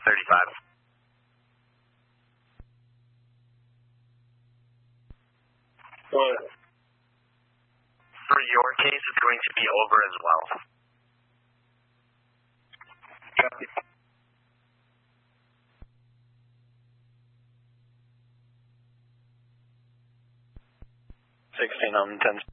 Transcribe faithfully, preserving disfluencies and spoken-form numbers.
thirty-five. What? For your case, it's going to be over as well. Copy. sixteen on ten.